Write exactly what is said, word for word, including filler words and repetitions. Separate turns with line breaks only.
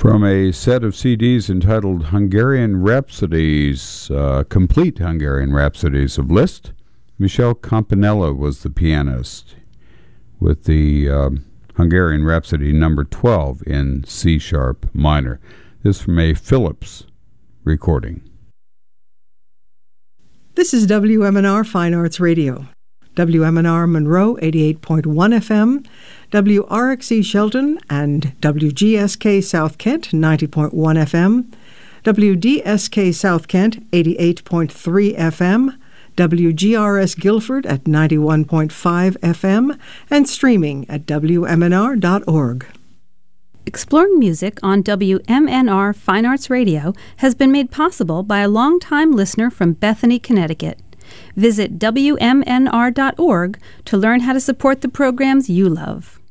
From a set of C Ds entitled Hungarian Rhapsodies, uh, Complete Hungarian Rhapsodies of Liszt, Michel Campanella was the pianist with the uh, Hungarian Rhapsody number twelve in C-sharp minor. This from a Philips recording.
This is W M N R Fine Arts Radio. W M N R Monroe eighty-eight point one F M, W R X E Shelton and W G S K South Kent ninety point one F M, W D S K South Kent eighty-eight point three F M, W G R S Guilford at ninety-one point five F M, and streaming at W M N R dot org.
Exploring music on W M N R Fine Arts Radio has been made possible by a longtime listener from Bethany, Connecticut. Visit W M N R dot org to learn how to support the programs you love.